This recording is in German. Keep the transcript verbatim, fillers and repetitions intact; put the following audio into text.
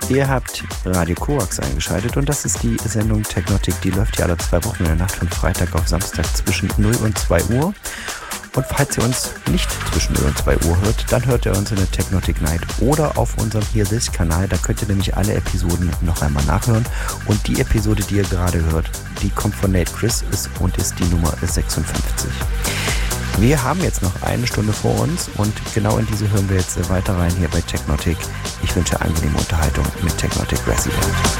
Ihr habt Radio Korax eingeschaltet und das ist die Sendung Technotic, die läuft ja alle zwei Wochen in der Nacht von Freitag auf Samstag zwischen null und zwei Uhr. Und falls ihr uns nicht zwischen null und zwei Uhr hört, dann hört ihr uns in der Technotic Night oder auf unserem Hear This Kanal. Da könnt ihr nämlich alle Episoden noch einmal nachhören. Und die Episode, die ihr gerade hört, die kommt von Nate Chris und ist die Nummer sechsundfünfzig. Wir haben jetzt noch eine Stunde vor uns und genau in diese hören wir jetzt weiter rein hier bei Technotic. Ich wünsche angenehme Unterhaltung mit Technotic Resident.